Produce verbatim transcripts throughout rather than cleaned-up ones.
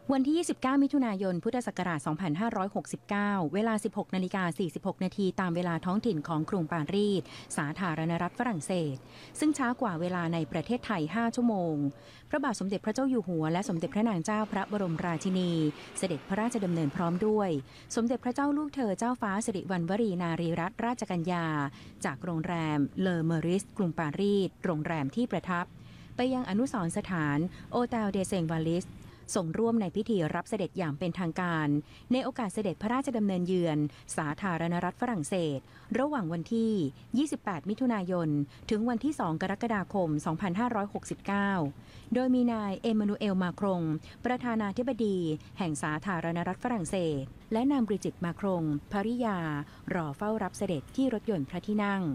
วันที่ ยี่สิบเก้า มิถุนายน พุทธศักราช สองพันห้าร้อยหกสิบเก้า เวลา สิบหกนาฬิกาสี่สิบหกนาทีตามเวลาท้องถิ่นของกรุงปารีส สาธารณรัฐฝรั่งเศส ซึ่งช้ากว่าเวลาในประเทศไทย ห้า ชั่วโมง พระบาทสมเด็จพระเจ้าอยู่หัวและสมเด็จพระนางเจ้าพระบรมราชินี เสด็จพระราชดำเนินพร้อมด้วย สมเด็จพระเจ้าลูกเธอเจ้าฟ้าสิริวัณวรีนารีรัตนราชกัญญา จากโรงแรมเลอเมอริสกรุงปารีส โรงแรมที่ประทับ ไปยังอนุสรณ์สถานโอเตลเดเซงวาลิสส่งร่วมในพิธีรับเสด็จอย่างเป็นทางการในโอกาสเสด็จพระราชดำเนินเยือนสาธารณรัฐฝรั่งเศสระหว่างวันที่ ยี่สิบแปด มิถุนายน ถึงวันที่ สอง กรกฎาคม สองพันห้าร้อยหกสิบเก้า โดยมีนายเอมานูเอลมาครงประธานาธิบดีแห่งสาธารณรัฐฝรั่งเศสและนางบริจิตมาครงภริยารอเฝ้ารับเสด็จที่รถยนต์พระที่นั่ง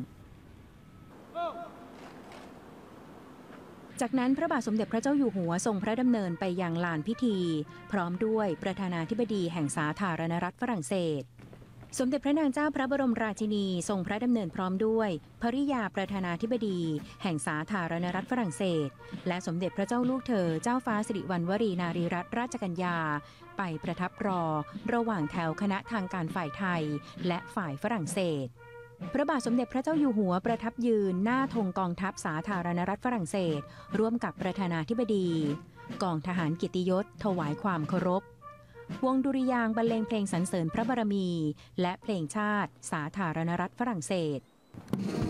จากนั้นพระบาทสมเด็จพระเจ้าอยู่หัวทรงพระดำเนินไปยังลานพิธีพร้อมด้วยประธานาธิบดีแห่งสาธารณรัฐฝรั่งเศสสมเด็จพระนางเจ้าพระบรมราชินีทรงพระดำเนินพร้อมด้วยภริยาประธานาธิบดีแห่งสาธารณรัฐฝรั่งเศสและสมเด็จพระเจ้าลูกเธอเจ้าฟ้าสิริวัณวรีนารีรัตนราชกัญญาไปประทับรอระหว่างแถวคณะทางการฝ่ายไทยและฝ่ายฝรั่งเศสพระบาทสมเด็จพระเจ้าอยู่หัวประทับยืนหน้าธงกองทัพสาธารณรัฐฝรั่งเศสร่วมกับประธานาธิบดีกองทหารเกียรติยศถวายความเคารพวงดุริยางค์บรรเลงเพลงสรรเสริญพระบารมีและเพลงชาติสาธารณรัฐฝรั่งเศส